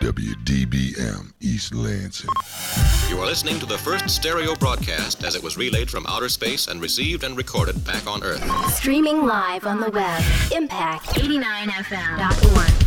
WDBM East Lansing. You are listening to the first stereo broadcast as it was relayed from outer space and received and recorded back on Earth. Streaming live on the web. Impact 89FM.org.